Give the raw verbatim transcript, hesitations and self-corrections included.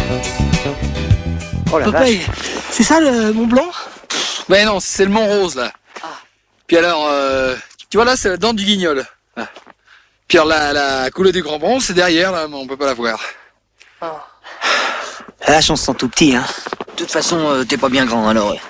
Oh la Popeye, c'est ça le Mont Blanc? Ben non, c'est le Mont Rose là. Ah. Puis alors, euh, tu vois là, c'est la dent du Guignol. Ah. Puis alors la, la coulée du Grand Bronze, c'est derrière là, mais on peut pas la voir. Ah. La chance sont tout petits, hein. De toute façon, euh, t'es pas bien grand alors.